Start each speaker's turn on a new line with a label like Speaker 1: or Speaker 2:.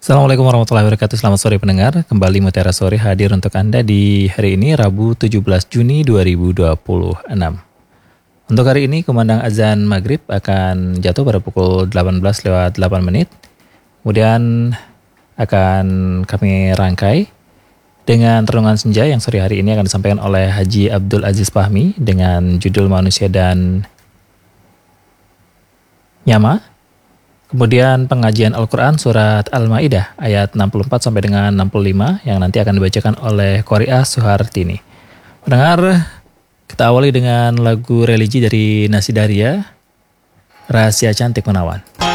Speaker 1: Assalamualaikum warahmatullahi wabarakatuh. Selamat sore pendengar. Kembali Mutiara Sore hadir untuk Anda di hari ini Rabu 17 Juni 2026. Untuk hari ini kumandang azan maghrib akan jatuh pada pukul 18:08. Kemudian akan kami rangkai dengan renungan senja yang sore hari ini akan disampaikan oleh Haji Abdul Aziz Fahmi dengan judul Manusia dan Nyama. Kemudian pengajian Al-Quran surat Al-Ma'idah ayat 64 sampai dengan 65 yang nanti akan dibacakan oleh Qori'ah Suhartini. Pendengar, kita awali dengan lagu religi dari Nasidaria, Rahasia Cantik Menawan.